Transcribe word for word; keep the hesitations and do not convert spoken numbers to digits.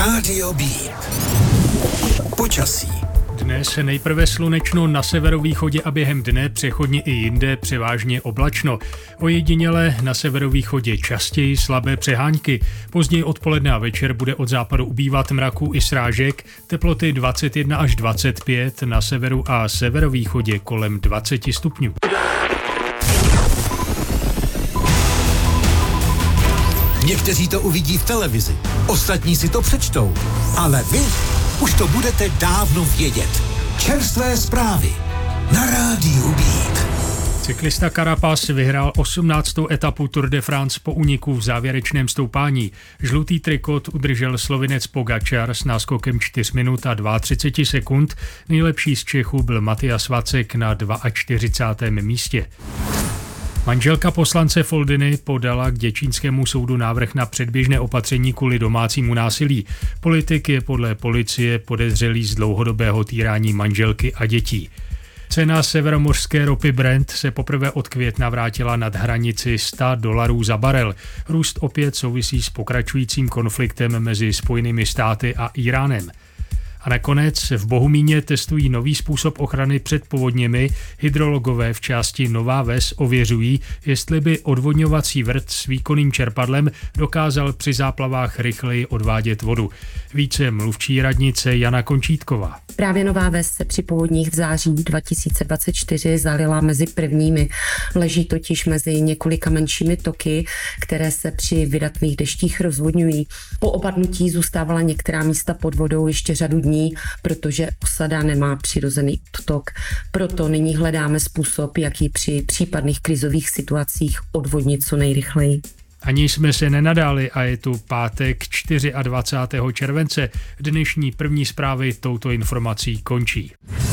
Rádio B. Počasí. Dnes nejprve slunečno na severovýchodě a během dne přechodně i jinde převážně oblačno. Ojediněle na severovýchodě častěji slabé přehánky. Později odpoledne a večer bude od západu ubývat mraků i srážek. Teploty dvacet jedna až dvacet pět, na severu a severovýchodě kolem dvacet stupňů. Někteří to uvidí v televizi, ostatní si to přečtou, ale vy už to budete dávno vědět. Čerstvé zprávy na Rádiu Beat. Cyklista Carapaz vyhrál osmnáctou etapu Tour de France po úniku v závěrečném stoupání. Žlutý trikot udržel Slovinec Pogačar s náskokem čtyři minut a třicet dva sekund. Nejlepší z Čechů byl Matyas Vacek na čtyřicátém druhém místě. Manželka poslance Foldyny podala k děčínskému soudu návrh na předběžné opatření kvůli domácímu násilí. Politik je podle policie podezřelý z dlouhodobého týrání manželky a dětí. Cena severomořské ropy Brent se poprvé od května vrátila nad hranici sto dolarů za barel. Růst opět souvisí s pokračujícím konfliktem mezi Spojenými státy a Íránem. A nakonec v Bohumíně testují nový způsob ochrany před povodněmi. Hydrologové v části Nová Ves ověřují, jestli by odvodňovací vrt s výkonným čerpadlem dokázal při záplavách rychleji odvádět vodu. Více mluvčí radnice Jana Končítková. Právě Nová Ves se při povodních v září dva tisíce dvacet čtyři zalila mezi prvními. Leží totiž mezi několika menšími toky, které se při vydatných deštích rozvodňují. Po opadnutí zůstávala některá místa pod vodou ještě řadu dní, protože osada nemá přirozený odtok. Proto nyní hledáme způsob, jak ji při případných krizových situacích odvodnit co nejrychleji. Ani jsme se nenadáli a je tu pátek dvacátého čtvrtého července. Dnešní první zprávy touto informací končí.